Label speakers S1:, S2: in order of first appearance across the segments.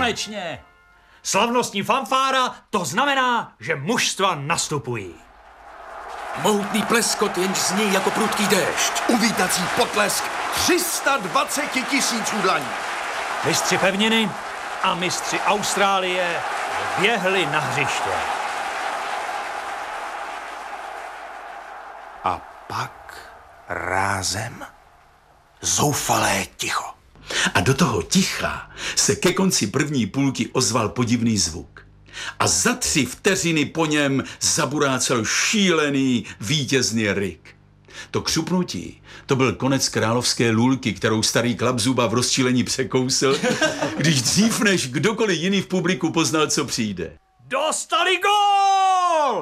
S1: Konečně! Slavnostní fanfára, to znamená, že mužstva nastupují.
S2: Mohutný pleskot, jenž zní jako prudký déšť.
S3: Uvítací potlesk 320 000 dlaní.
S1: Mistři pevniny a mistři Austrálie běhli na hřiště.
S3: A pak rázem zoufalé ticho.
S4: A do toho ticha se ke konci první půlky ozval podivný zvuk. A za 3 vteřiny po něm zaburácel šílený vítězný ryk. To křupnutí, to byl konec královské lůlky, kterou starý Klapzuba v rozčílení překousl, když dřív než kdokoliv jiný v publiku poznal, co přijde.
S1: Dostali gól!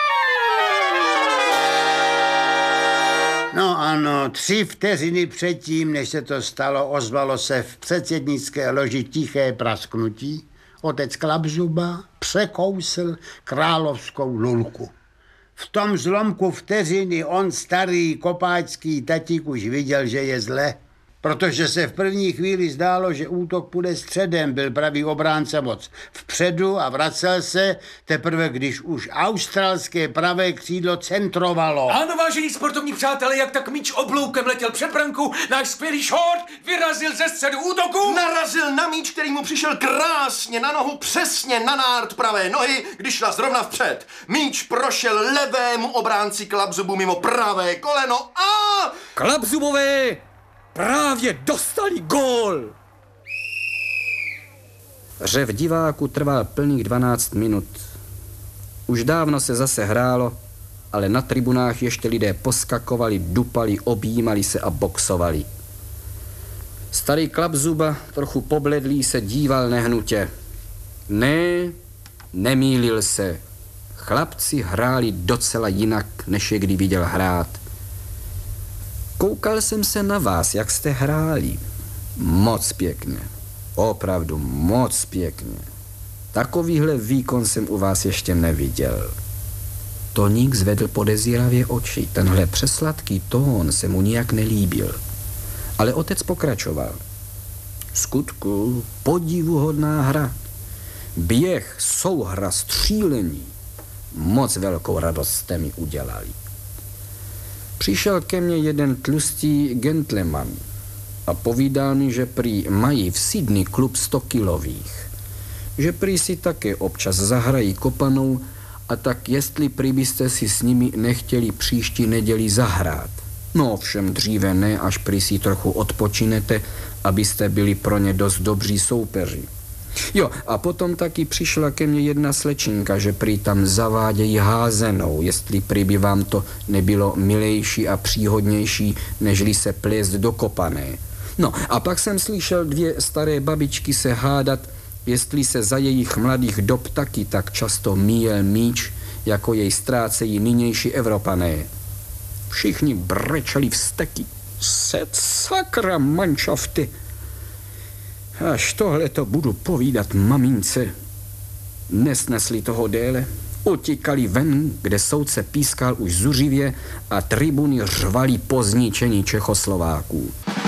S5: No ano, 3 vteřiny předtím, než se to stalo, ozvalo se v předsednické loži tiché prasknutí. Otec Klapzuba překousl královskou lulku. V tom zlomku vteřiny on, starý kopáčský tatík, už viděl, že je zle. Protože se v první chvíli zdálo, že útok půjde středem, byl pravý obránce moc vpředu a vracel se teprve, když už australské pravé křídlo centrovalo.
S2: Ano, vážení sportovní přátelé, jak tak míč obloukem letěl před branku, náš skvělý short vyrazil ze středu útoku.
S3: Narazil na míč, který mu přišel krásně na nohu, přesně na nárt pravé nohy, když šla zrovna vpřed. Míč prošel levému obránci Klapzubu mimo pravé koleno a...
S2: Klapzubové právě dostali gól!
S6: Řev diváku trval plných 12 minut. Už dávno se zase hrálo, ale na tribunách ještě lidé poskakovali, dupali, objímali se a boxovali. Starý Klapzuba, trochu pobledlý, se díval nehnutě. Ne, nemýlil se. Chlapci hráli docela jinak, než je kdy viděl hrát. Koukal jsem se na vás, jak jste hráli. Moc pěkně. Opravdu moc pěkně. Takovýhle výkon jsem u vás ještě neviděl. Toník zvedl podezíravě oči. Tenhle přesladký tón se mu nijak nelíbil. Ale otec pokračoval. Skutku, podivuhodná hra. Běh, souhra, střílení. Moc velkou radost jste mi udělali. Přišel ke mně jeden tlustý gentleman a povídal mi, že prý mají v Sydney klub 100kilových. Že prý si také občas zahrají kopanou a tak jestli prý byste si s nimi nechtěli příští neděli zahrát. No ovšem dříve ne, až prý si trochu odpočinete, abyste byli pro ně dost dobří soupeři. Jo, a potom taky přišla ke mně jedna slečinka, že prý tam zavádějí házenou, jestli prý by vám to nebylo milejší a příhodnější, nežli se plést do kopané. No, a pak jsem slyšel 2 staré babičky se hádat, jestli se za jejich mladých dob taky tak často míjel míč, jako jej ztrácejí nynější Evropané. Všichni brečeli vzteky. Set sakra manšafty. Až tohle to budu povídat mamince. Nesnesli toho déle, utíkali ven, kde soudce pískal už zuřivě a tribuny řvali po zničení Čechoslováků.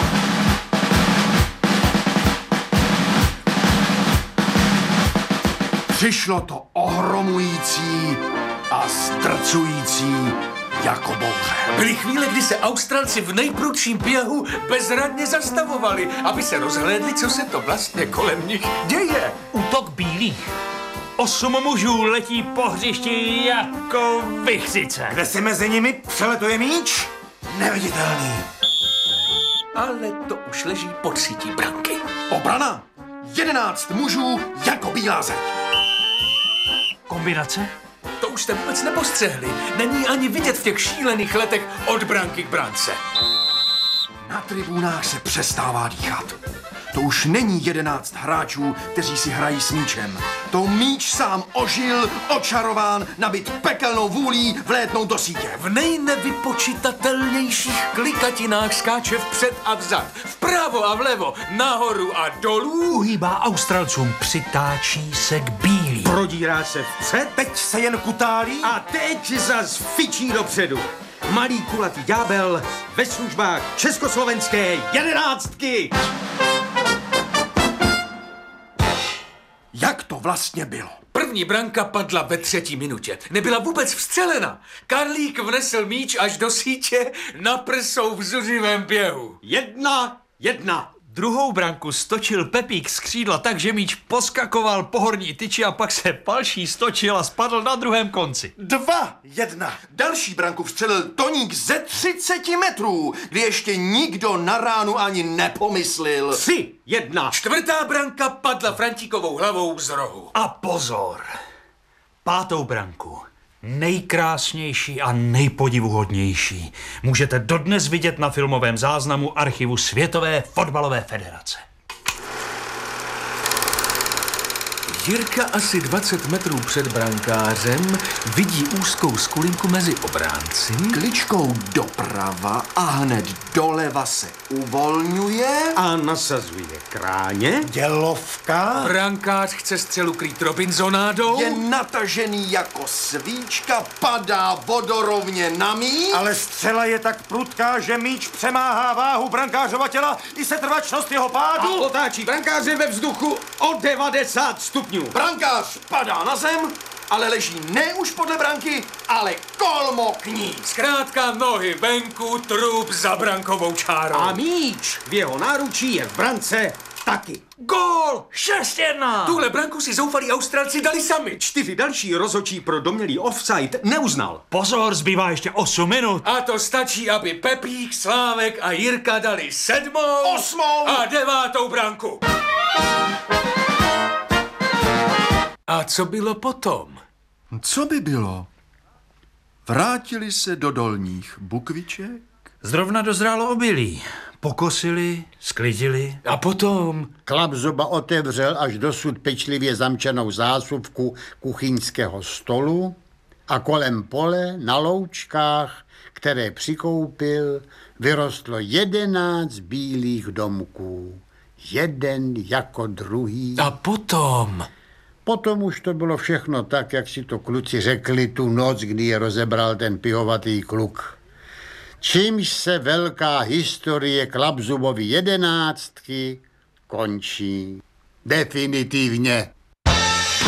S3: Přišlo to ohromující a zdrcující jako bouře.
S2: Byly chvíle, kdy se Australci v nejprudším běhu bezradně zastavovali, aby se rozhlédli, co se to vlastně kolem nich děje.
S1: Útok bílých. 8 mužů letí po hřišti jako vichřice.
S3: Kde si mezi nimi přeletuje míč? Neviditelný.
S2: Ale to už leží pod sítí branky.
S3: Obrana! 11 mužů jako bílá zeď.
S1: Kombinace?
S2: To už jste vůbec nepostřehli. Není ani vidět v těch šílených letech od branky k brance.
S3: Na tribunách se přestává dýchat. To už není 11 hráčů, kteří si hrají s míčem. To míč sám ožil, očarován, nabit pekelnou vůlí vlétnout do sítě.
S2: V nejnevypočitatelnějších klikatinách skáče vpřed a vzad, vpravo a vlevo, nahoru a dolů.
S1: Uhýbá Australcům, přitáčí se k bílým.
S7: Prodírá se vpřed,
S3: Teď se jen kutálí
S7: a teď zas fičí dopředu. Malý kulatý ďábel ve službách československé 11.
S3: vlastně bylo?
S2: První branka padla ve 3. minutě. Nebyla vůbec vstřelena. Karlík vnesl míč až do sítě na prsou v zuřivém běhu.
S7: 1-1.
S1: Druhou branku stočil Pepík z křídla tak, že míč poskakoval po horní tyči a pak se Palší stočil a spadl na druhém konci.
S3: 2-1. Další branku vstřelil Toník ze 30 metrů, kdy ještě nikdo na ránu ani nepomyslel.
S7: 3-1.
S2: Čtvrtá branka padla Frantíkovou hlavou z rohu.
S1: A pozor, 5. branku, nejkrásnější a nejpodivuhodnější, můžete dodnes vidět na filmovém záznamu archivu Světové fotbalové federace.
S2: Jirka asi 20 metrů před brankářem vidí úzkou skulinku mezi obránci.
S3: Kličkou doprava a hned doleva se uvolňuje.
S7: A nasazuje kráně.
S5: Dělovka.
S2: Brankář chce střelu krýt Robinsonádou.
S3: Je natažený jako svíčka, padá vodorovně na míč.
S8: Ale střela je tak prudká, že míč přemáhá váhu brankářova těla i setrvačnost jeho
S7: A
S8: pádu.
S7: otáčí brankáře ve vzduchu o 90 stupňů.
S3: Brankář padá na zem, ale leží ne už podle branky, ale kolmo k ní.
S2: Zkrátka nohy venku, trup za brankovou čárou.
S7: A míč v jeho náručí je v brance taky.
S1: Gól! 6-1!
S2: Tuhle branku si zoufalí Australci dali sami.
S7: 4 další rozhodčí pro domnělý offside neuznal.
S1: Pozor, zbývá ještě 8 minut.
S2: A to stačí, aby Pepík, Slávek a Jirka dali 7.,
S3: 8.
S2: a 9. branku. A co bylo potom?
S3: Co by bylo? Vrátili se do Dolních Bukviček?
S1: Zrovna dozrálo obilí. Pokosili, sklidili.
S2: A potom?
S5: Klapzuba otevřel až dosud pečlivě zamčenou zásuvku kuchyňského stolu a kolem pole na loučkách, které přikoupil, vyrostlo 11 bílých domků. Jeden jako druhý.
S2: A potom?
S5: Potom už to bylo všechno tak, jak si to kluci řekli tu noc, kdy je rozebral ten pihovatý kluk. Čímž se velká historie Klapzubovy 11 končí. Definitivně.